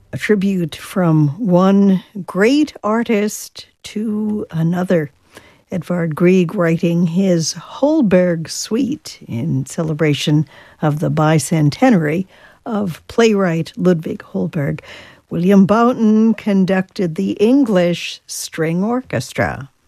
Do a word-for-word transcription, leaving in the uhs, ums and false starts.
a tribute from one great artist to another. Edvard Grieg writing his Holberg Suite in celebration of the bicentenary of playwright Ludwig Holberg. William Boughton conducted the English String Orchestra.